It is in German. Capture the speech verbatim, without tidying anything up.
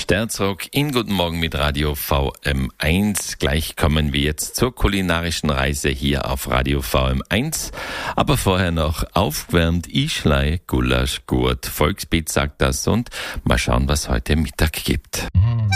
Sterzrock in Guten Morgen mit Radio V M eins. Gleich kommen wir jetzt zur kulinarischen Reise hier auf Radio V M eins. Aber vorher noch aufgewärmt Ischlei, Gulasch, Gurt, Volksbeet sagt das und mal schauen, was heute Mittag gibt.